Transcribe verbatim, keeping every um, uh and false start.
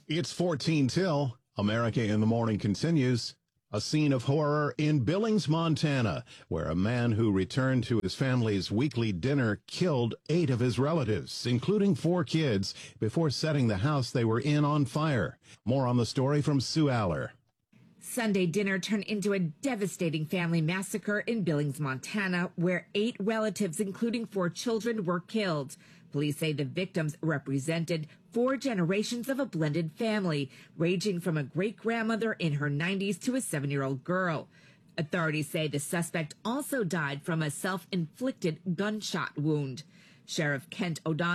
It's fourteen till. America in the Morning continues. A scene of horror in Billings, Montana, where a man who returned to his family's weekly dinner killed eight of his relatives, including four kids, before setting the house they were in on fire. More on the story from Sue Aller. Sunday dinner turned into a devastating family massacre in Billings, Montana, where eight relatives, including four children, were killed. Police say the victims represented four generations of a blended family, ranging from a great-grandmother in her nineties to a seven-year-old girl. Authorities say the suspect also died from a self-inflicted gunshot wound. Sheriff Kent O'Donnell